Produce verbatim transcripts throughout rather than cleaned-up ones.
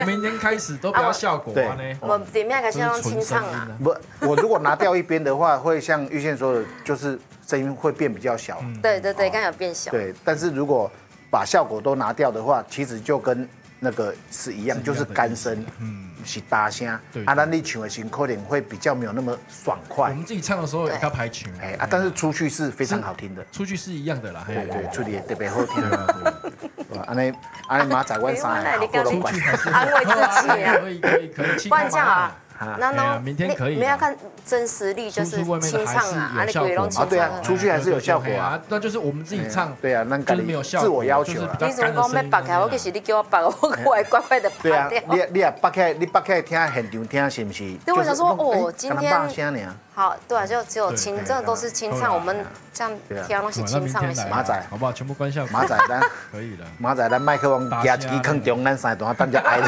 明天开始都不要效果啊呢。 我点面开始用清唱啊。 不，我如果拿掉一边的话，会像玉宪说的，就是声音会变比较小。 对对对，刚有变小。 对，但是如果把效果都拿掉的话，其实就跟那个是一样，就是干声，嗯，是大声。啊，那你唱的时候可能会比较没有那么爽快。 我们自己唱的时候也要排球， 哎啊，但是出去是非常好听的， 出去是一样的啦。 对对，出去特别好听。安尼安尼马仔万三， 我都管，安慰自己啊。 可以可以可以， 不然这样啊。 那那明天可以， 你要看真实力，就是清唱啊，啊，你鬼龙清唱。 对啊，出去还是有效果啊。 那就是我们自己唱， 对啊，那就是没有效果， 自我要求啊。 你怎么讲要拔开？我其实你叫我拔，我我还乖乖的拔掉。 对啊，你你也拔开，你拔开听现场听是不是？ 对，我想说哦，今天好，对啊，就只有清，真的都是清唱，我们这样挑东西清唱一些。 马仔， 好不好？全部关效。 马仔，咱可以了。 马仔，咱麦克风夹一支坑中，咱三段等只挨了。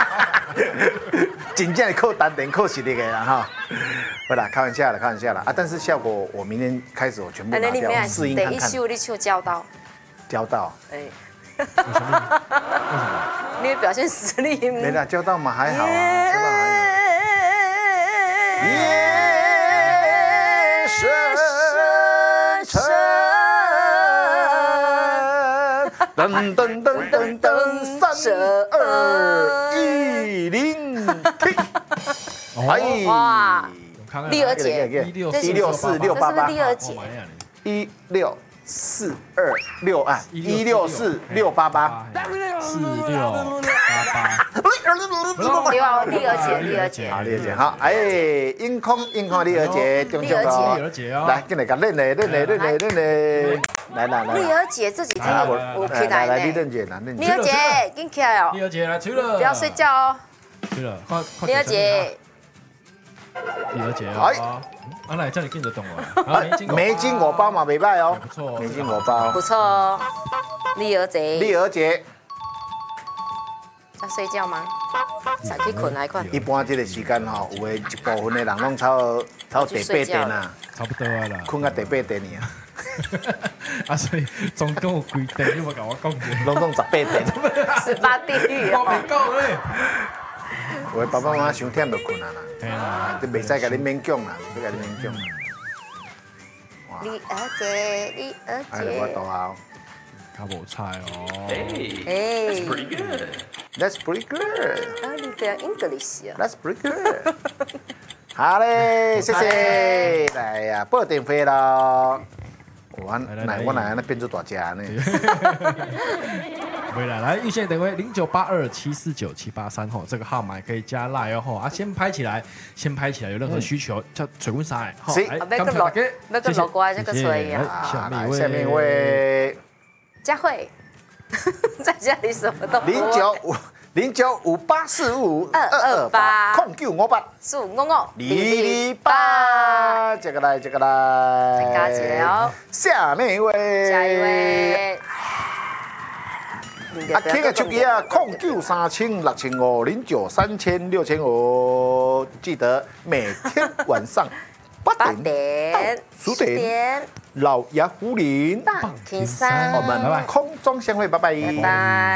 真正靠单点靠实力的啦哈，好啦，开玩笑啦，开玩笑啦啊！但是效果我明天开始我全部拿掉，试音看看。 第一首你唱教导， 教导， 哎， 为什么？为什么？ 因为表现实力。 没啦，教导嘛还好啊，教导还好。夜深沉，噔噔噔噔噔，三二一零。 哎，哇！丽儿姐， 一六四六八八， 这是丽儿姐， 一六四二六啊，一六四六八八， 四六八八， 六丽儿姐，丽儿姐， 好，丽儿姐好，哎，音控音控丽儿姐，中奖了，丽儿姐哦， 来，进来，练嘞，练嘞，练嘞，练嘞，来来来， 丽儿姐这几天我期待呢， 丽儿姐， 丽儿姐，紧起来哦， 丽儿姐来吹了， 不要睡觉哦， 吹了， 丽儿姐。 丽儿姐啊，阿奶叫你跟着动啊， 梅金果包嘛，没败哦， 不错， 梅金果包不错哦，丽儿姐， 丽儿姐， 在睡觉吗？才可以困来困。 一般这个时间吼，有的一部分的人拢超超第八点啊， 差不多啊啦， 困到第八点啊。 啊，所以总共有几点？你冇甲我讲嘅， 拢总十八点， 十八地狱啊！ 我未讲咧。 我爸爸妈妈伤忝就困啊啦， 嘿啦， 你袂使甲你勉强啦，袂使甲你勉强。 丽儿姐，丽儿姐， 哎，我多好， 较无菜哦。 哎 That's pretty good. That's pretty good. 啊，你不要 English 啊。 That's pretty good. 好嘞，谢谢。来呀，报电费咯。我奶我奶奶变做大家呢。 回来，来预线电话零九八二七四九七八三吼，这个号码可以加 line 哦吼啊，先拍起来，先拍起来，有任何需求叫水温啥？ 好，来，那个老那个老瓜这个吹呀。 下面一位，下面一位， 佳慧，在家里什么都不会。 零九五零九五八四五二二八空九五八四五五五二二八，这个来，这个来， 再加起来哦。 下面一位， 下一位。 啊，K 的手机啊，空九三千六千五零九三千六千五，记得每天晚上八点到十点，老杨胡林棒听山， 我们空中相会，拜拜。 拜拜。